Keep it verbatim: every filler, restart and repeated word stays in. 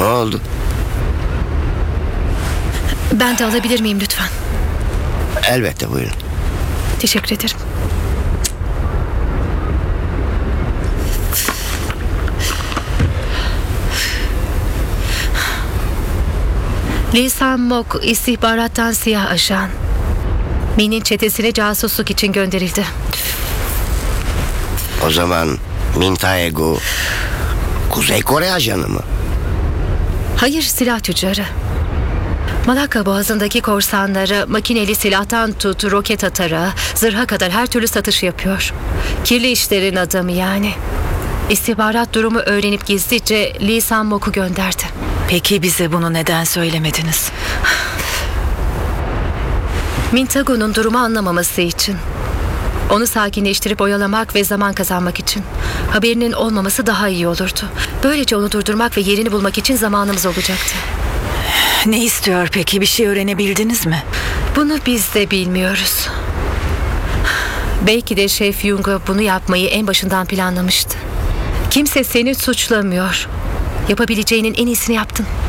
oldu? Ben de alabilir miyim lütfen? Elbette, buyurun. Teşekkür ederim. Lee San-mok istihbarattan siyah ajan. Min'in çetesine casusluk için gönderildi. O zaman Min Tae-gu Kuzey Kore ajanı mı? Hayır, silah tüccarı. Malakka Boğazı'ndaki korsanlara makineli silahtan tut roket atara, zırha kadar her türlü satış yapıyor. Kirli işlerin adamı yani. İstihbarat durumu öğrenip gizlice Lee San-mok'u gönderdi. Peki bize bunu neden söylemediniz? Min Tae-gu'nun durumu anlamaması için. Onu sakinleştirip oyalamak ve zaman kazanmak için. Haberinin olmaması daha iyi olurdu. Böylece onu durdurmak ve yerini bulmak için zamanımız olacaktı. Ne istiyor peki? Bir şey öğrenebildiniz mi? Bunu biz de bilmiyoruz. Belki de Şef Yunga bunu yapmayı en başından planlamıştı. Kimse seni suçlamıyor. Yapabileceğinin en iyisini yaptın.